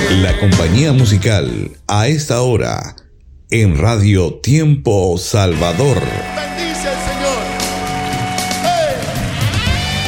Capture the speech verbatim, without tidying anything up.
La compañía musical a esta hora en Radio Tiempo Salvador. Bendice el Señor.